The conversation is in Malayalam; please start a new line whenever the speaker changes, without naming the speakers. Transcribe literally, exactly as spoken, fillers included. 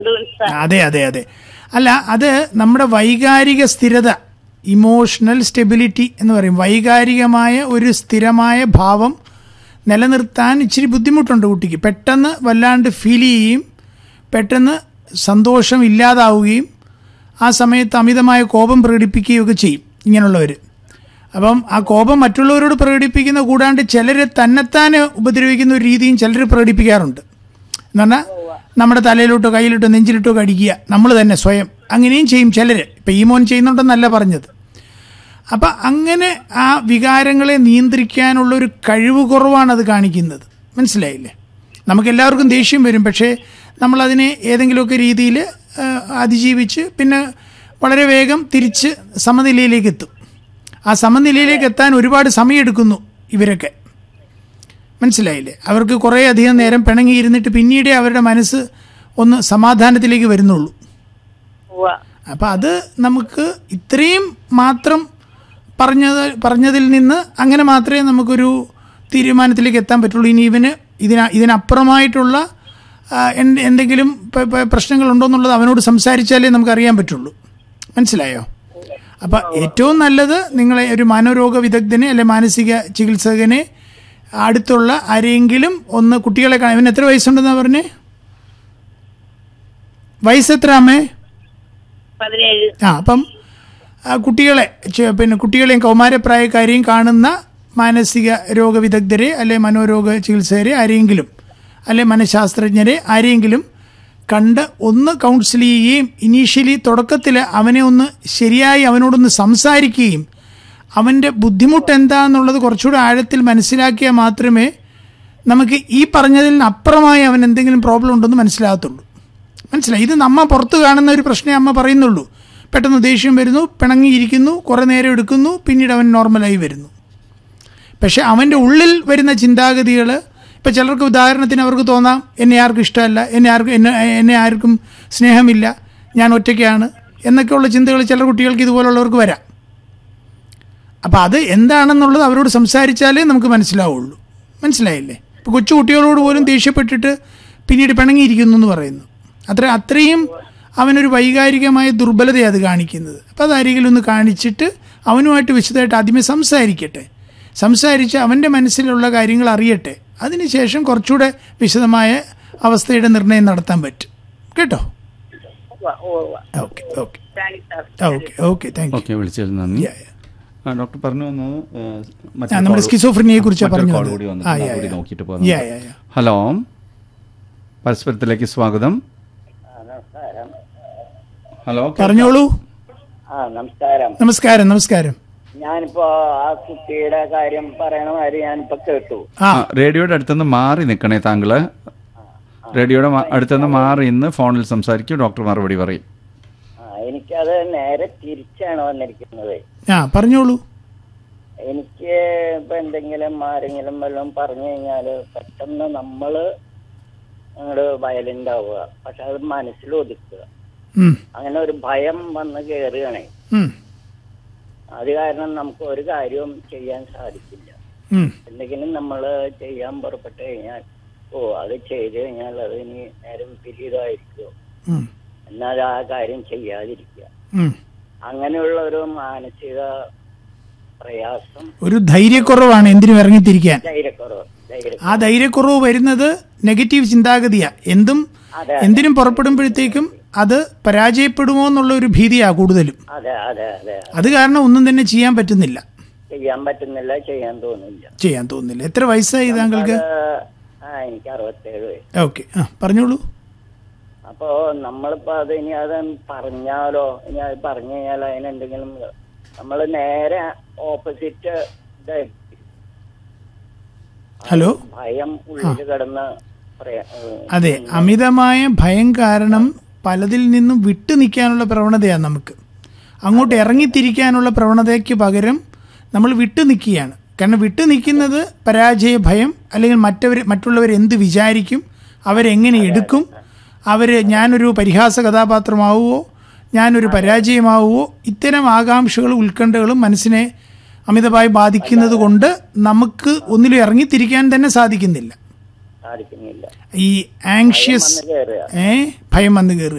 അതെ അതെ അതെ അല്ല, അത് നമ്മുടെ വൈകാരിക സ്ഥിരത, ഇമോഷണൽ സ്റ്റെബിലിറ്റി എന്ന് പറയും. വൈകാരികമായ ഒരു സ്ഥിരമായ ഭാവം നിലനിർത്താൻ ഇച്ചിരി ബുദ്ധിമുട്ടുണ്ട് കുട്ടിക്ക്. പെട്ടെന്ന് വല്ലാണ്ട് ഫീൽ ചെയ്യുകയും പെട്ടെന്ന് സന്തോഷം ഇല്ലാതാവുകയും ആ സമയത്ത് അമിതമായ കോപം പ്രകടിപ്പിക്കുകയൊക്കെ ചെയ്യും ഇങ്ങനെയുള്ളവർ. അപ്പം ആ കോപം മറ്റുള്ളവരോട് പ്രകടിപ്പിക്കുന്ന കൂടാണ്ട് ചിലർ തന്നെത്താൻ ഉപദ്രവിക്കുന്ന ഒരു രീതിയും ചിലർ പ്രകടിപ്പിക്കാറുണ്ട്. എന്ന് പറഞ്ഞാൽ നമ്മുടെ തലയിലോട്ടോ കയ്യിലിട്ടോ നെഞ്ചിലിട്ടോ കടിക്കുക, നമ്മൾ തന്നെ സ്വയം, അങ്ങനെയും ചെയ്യും ചിലർ. ഇപ്പം ഈ മോൻ ചെയ്യുന്നുണ്ടെന്നല്ല പറഞ്ഞത്. അപ്പം അങ്ങനെ ആ വികാരങ്ങളെ നിയന്ത്രിക്കാനുള്ളൊരു കഴിവ് കുറവാണ് അത് കാണിക്കുന്നത്. മനസ്സിലായില്ലേ? നമുക്കെല്ലാവർക്കും ദേഷ്യം വരും, പക്ഷേ നമ്മളതിനെ ഏതെങ്കിലുമൊക്കെ രീതിയിൽ അതിജീവിച്ച് പിന്നെ വളരെ വേഗം തിരിച്ച് സമനിലയിലേക്ക് എത്തും. ആ സമനിലയിലേക്ക് എത്താൻ ഒരുപാട് സമയമെടുക്കുന്നു ഇവരൊക്കെ. മനസ്സിലായില്ലേ? അവർക്ക് കുറേ അധികം നേരം പിണങ്ങിയിരുന്നിട്ട് പിന്നീടേ അവരുടെ മനസ്സ് ഒന്ന് സമാധാനത്തിലേക്ക് വരുന്നുള്ളൂ. അപ്പം അത് നമുക്ക് ഇത്രയും മാത്രം പറഞ്ഞത് പറഞ്ഞതിൽ നിന്ന് അങ്ങനെ മാത്രമേ നമുക്കൊരു തീരുമാനത്തിലേക്ക് എത്താൻ പറ്റുള്ളൂ. ഇനി ഇവന് ഇതിന ഇതിനപ്പുറമായിട്ടുള്ള എന്തെങ്കിലും പ്രശ്നങ്ങളുണ്ടോ എന്നുള്ളത് അവനോട് സംസാരിച്ചാലേ നമുക്കറിയാൻ പറ്റുള്ളൂ. മനസ്സിലായോ? അപ്പം ഏറ്റവും നല്ലത് നിങ്ങളെ ഒരു മനോരോഗ വിദഗ്ധനെ അല്ലെ മാനസിക ചികിത്സകനെ അടുത്തുള്ള ആരെങ്കിലും ഒന്ന് കുട്ടികളെ കാണാൻ. ഇവന് എത്ര വയസ്സുണ്ടെന്നാ പറഞ്ഞേ? വയസ്സെത്ര അമ്മേ? ആ അപ്പം കുട്ടികളെ പിന്നെ കുട്ടികളെയും കൗമാരപ്രായക്കാരെയും കാണുന്ന മാനസിക രോഗ വിദഗ്ധരെ അല്ലെ മനോരോഗ ചികിത്സകരെ ആരെങ്കിലും അല്ലെ മനഃശാസ്ത്രജ്ഞരെ ആരെങ്കിലും കണ്ട് ഒന്ന് കൗൺസിൽ ചെയ്യുകയും ഇനീഷ്യലി തുടക്കത്തിൽ അവനെ ഒന്ന് ശരിയായി അവനോടൊന്ന് സംസാരിക്കുകയും അവൻ്റെ ബുദ്ധിമുട്ട് എന്താണെന്നുള്ളത് കുറച്ചുകൂടെ ആഴത്തിൽ മനസ്സിലാക്കിയാൽ മാത്രമേ നമുക്ക് ഈ പറഞ്ഞതിൽ നിന്ന് അപ്പുറമായി അവൻ എന്തെങ്കിലും പ്രോബ്ലം ഉണ്ടെന്ന് മനസ്സിലാകത്തുള്ളൂ. മനസ്സിലായി? ഇത് നമ്മ പുറത്ത് കാണുന്ന ഒരു പ്രശ്നമേ അമ്മ പറയുന്നുള്ളൂ. പെട്ടെന്ന് ദേഷ്യം വരുന്നു, പിണങ്ങിയിരിക്കുന്നു, കുറേ നേരം എടുക്കുന്നു, പിന്നീട് അവൻ നോർമലായി വരുന്നു. പക്ഷെ അവൻ്റെ ഉള്ളിൽ വരുന്ന ചിന്താഗതികൾ, ഇപ്പം ചിലർക്ക് ഉദാഹരണത്തിന് അവർക്ക് തോന്നാം എന്നെ ആർക്കും ഇഷ്ടമല്ല, എന്നെ ആർക്കും എന്നെ എന്നെ ആർക്കും സ്നേഹമില്ല, ഞാൻ ഒറ്റയ്ക്കാണ് എന്നൊക്കെയുള്ള ചിന്തകൾ ചില കുട്ടികൾക്ക് ഇതുപോലുള്ളവർക്ക് വരാം. അപ്പം അത് എന്താണെന്നുള്ളത് അവരോട് സംസാരിച്ചാലേ നമുക്ക് മനസ്സിലാവുള്ളൂ. മനസ്സിലായില്ലേ? ഇപ്പോൾ കൊച്ചു കുട്ടികളോട് പോലും ദേഷ്യപ്പെട്ടിട്ട് പിന്നീട് പിണങ്ങിയിരിക്കുന്നു എന്ന് പറയുന്നു. അത്ര അത്രയും അവനൊരു വൈകാരികമായ ദുർബലതയാണ് അത് കാണിക്കുന്നത്. അപ്പോൾ അതാരെങ്കിലും ഒന്ന് കാണിച്ചിട്ട് അവനുമായിട്ട് വിശദമായിട്ട് ആദ്യമേ സംസാരിക്കട്ടെ. സംസാരിച്ച് അവൻ്റെ മനസ്സിലുള്ള കാര്യങ്ങൾ അറിയട്ടെ. അതിനുശേഷം കുറച്ചുകൂടെ വിശദമായ അവസ്ഥയുടെ നിർണ്ണയം നടത്താൻ പറ്റും. കേട്ടോ? Okay okay okay okay thank you.
വിളിച്ചതിൽ നന്ദി. ഡോക്ടർ പറഞ്ഞു വന്നത്
നമ്മൾ സ്കിസോഫ്രീനിയെ കുറിച്ചാണ് പറഞ്ഞു.
ഹലോ, പരസ്പരത്തിലേക്ക് സ്വാഗതം. ഹലോ,
പറഞ്ഞോളൂ.
നമസ്കാരം.
നമസ്കാരം നമസ്കാരം.
ഞാനിപ്പോ ആ കുട്ടിയുടെ കാര്യം പറയണ കാര്യം ഞാനിപ്പോ കേട്ടു.
റേഡിയോയുടെ അടുത്തുനിന്ന് മാറി നിൽക്കണേ താങ്കള്. റേഡിയോയുടെ അടുത്തുനിന്ന് മാറി ഇന്ന് ഫോണിൽ സംസാരിക്കും, ഡോക്ടർ മറുപടി പറയും.
എനിക്കത് നേരെ തിരിച്ചാണ് വന്നിരിക്കുന്നത്.
ആ പറഞ്ഞോളൂ.
എനിക്ക് ഇപ്പൊ എന്തെങ്കിലും ആരെങ്കിലും വല്ലതും പറഞ്ഞു കഴിഞ്ഞാല് പെട്ടെന്ന് നമ്മള് അങ്ങോട്ട് വയലന്റ് ആവുക, പക്ഷെ അത് മനസ്സിൽ ഒതുക്കുക. അങ്ങനെ ഒരു ഭയം വന്ന് കയറുകയാണേ. അത് കാരണം നമുക്ക് ഒരു കാര്യവും ചെയ്യാൻ സാധിക്കില്ല. എന്തെങ്കിലും നമ്മൾ ചെയ്യാൻ പുറപ്പെട്ട് കഴിഞ്ഞാൽ ഓ അത് ചെയ്ത് കഴിഞ്ഞാൽ അത് ഇനി നേരെ വിപരീതമായിരിക്കുമോ, എന്നാൽ ആ കാര്യം ചെയ്യാതിരിക്കുക. അങ്ങനെയുള്ള ഒരു മാനസിക പ്രയാസം,
ഒരു ധൈര്യക്കുറവാണ് എന്തിനും ഇറങ്ങിത്തിരിക്കാൻ.
ധൈര്യക്കുറവ്
ആ ധൈര്യക്കുറവ് വരുന്നത് നെഗറ്റീവ് ചിന്താഗതിയാ. എന്തും എന്തിനും പുറപ്പെടുമ്പോഴത്തേക്കും അത് പരാജയപ്പെടുമോ എന്നുള്ള ഒരു ഭീതിയാ കൂടുതലും. അത് കാരണം ഒന്നും തന്നെ ചെയ്യാൻ പറ്റുന്നില്ല
ചെയ്യാൻ പറ്റുന്നില്ല ചെയ്യാൻ തോന്നുന്നില്ല
ചെയ്യാൻ തോന്നുന്നില്ല എത്ര വയസ്സായി താങ്കൾക്ക്?
എനിക്ക് അറുപത്തേഴ് വയസ്സ്.
ഓക്കെ, ആ പറഞ്ഞോളൂ.
അപ്പോ നമ്മളിപ്പോ അത് ഇനി അത് പറഞ്ഞാലോ, ഇനി അത് പറഞ്ഞു കഴിഞ്ഞാൽ അതിനെന്തെങ്കിലും നമ്മള് നേരെ ഓപ്പോസിറ്റ്
ഹലോ
ഭയം ഉള്ളിൽ കിടന്ന്.
അതെ, അമിതമായ ഭയം കാരണം പലതിൽ നിന്നും വിട്ടു നിൽക്കാനുള്ള പ്രവണതയാണ് നമുക്ക്. അങ്ങോട്ട് ഇറങ്ങിത്തിരിക്കാനുള്ള പ്രവണതയ്ക്ക് പകരം നമ്മൾ വിട്ടു നിൽക്കുകയാണ്. കാരണം വിട്ടു നിൽക്കുന്നത് പരാജയ ഭയം, അല്ലെങ്കിൽ മറ്റവർ മറ്റുള്ളവർ എന്ത് വിചാരിക്കും, അവരെങ്ങനെ എടുക്കും, അവർ ഞാനൊരു പരിഹാസ കഥാപാത്രമാവുമോ, ഞാനൊരു പരാജയമാവുമോ, ഇത്തരം ആകാംക്ഷകളും ഉത്കണ്ഠകളും മനസ്സിനെ അമിതമായി ബാധിക്കുന്നത് കൊണ്ട് നമുക്ക് ഒന്നിലും ഇറങ്ങിത്തിരിക്കാൻ തന്നെ സാധിക്കുന്നില്ല.
സാധിക്കുന്നില്ല.
ഈ ആങ്ഷ്യസ്
വന്ന് കയറുക.
ഏ ഭയം വന്ന് കയറുക.